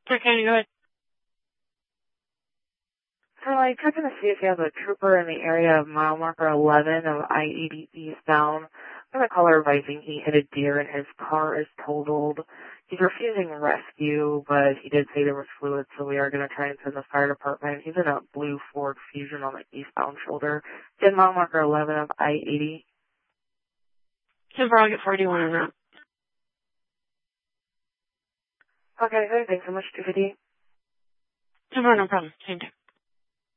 Okay, go ahead. So I checking to see if you have a trooper in the area of mile marker 11 of I-80 eastbound. I'm going to call her advising he hit a deer and his car is totaled. He's refusing rescue, but he did say there was fluid, so we are going to try and send the fire department. He's in a blue Ford Fusion on the eastbound shoulder. In mile marker 11 of I-80. 10 for, I'll get 41 on that. Okay, thanks so much, 250. 10 for, no problem. Same time.